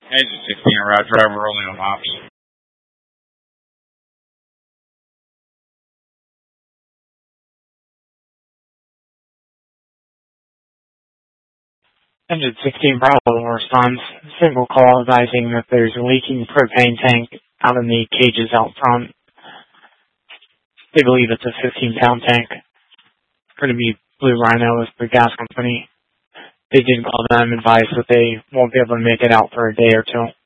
Engine 16 route driver only on ops. Engine 16 Bravo responds. Single call advising that there's a leaking propane tank out in the cages out front. They believe it's a 15-pound tank. Going to be Blue Rhino is the gas company. They did call them and advise that they won't be able to make it out for a day or two.